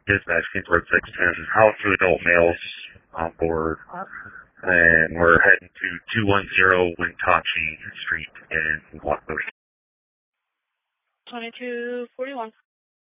Dispatch, Kingsburg 610, out for adult males on board. And we're heading to 210 Wintauchee Street in Blackbush. 2241.